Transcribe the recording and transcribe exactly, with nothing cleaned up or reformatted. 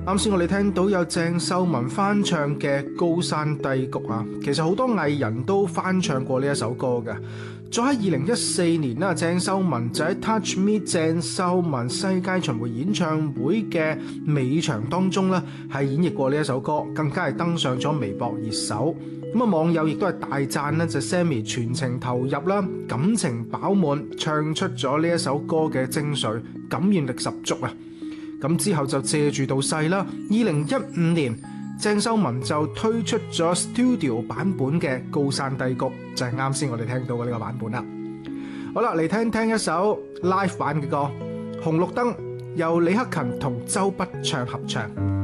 啱先我哋聽到有鄭秀文翻唱嘅《高山低谷》啊，其實好多藝人都翻唱過呢一首歌嘅。再喺二零一四年啦，鄭秀文就喺 Touch Me 鄭秀文世界巡迴演唱會嘅尾場當中咧，係演繹過呢一首歌，更加係登上咗微博熱搜。咁啊，網友亦都係大讚咧，就 Sammy 全程投入啦，感情飽滿，唱出咗呢一首歌嘅精髓，感染力十足啊！咁之後就借住到勢啦，二零一五年鄭秀文就推出咗 Studio 版本嘅《高山低谷》，就係啱先我哋聽到嘅呢個版本啦。好啦，嚟聽聽一首 Live 版嘅歌《紅綠燈》，由李克勤同周筆暢合唱。